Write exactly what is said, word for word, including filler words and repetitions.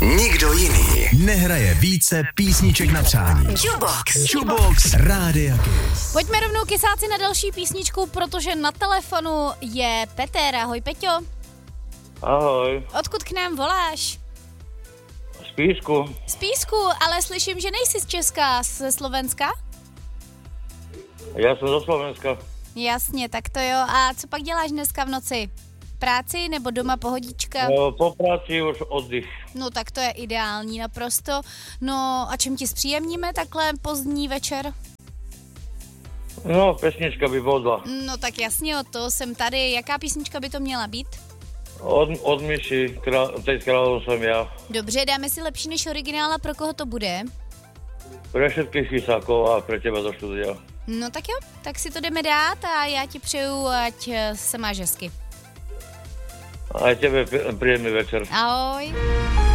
Nikdo jiný nehraje více písniček na přání. Jukebox. Jukebox Rádia Kiss. Pojďme rovnou kysáci na další písničku, protože na telefonu je Petr. Ahoj, Peťo. Ahoj. Odkud k nám voláš? Z Písku. Z Písku, ale slyším, že nejsi z Česka, ze Slovenska? Já jsem ze Slovenska. Jasně, tak to jo. A co pak děláš dneska v noci? Práci nebo doma pohodička? No, po práci už oddych. No tak to je ideální naprosto. No a čím ti zpříjemníme takhle pozdní večer? No, pesnička by vodla. No tak jasně, o to jsem tady. Jaká písnička by to měla být? Od, od myši, král, teď kráľom jsem já. Dobře, dáme si lepší než originál a pro koho to bude? Pre všetkých chysákov a pre teba do štúdia. No tak jo, tak si to jdeme dát a já ti přeju, ať se máš hezky. A tebe príjemný večer. Ahoj.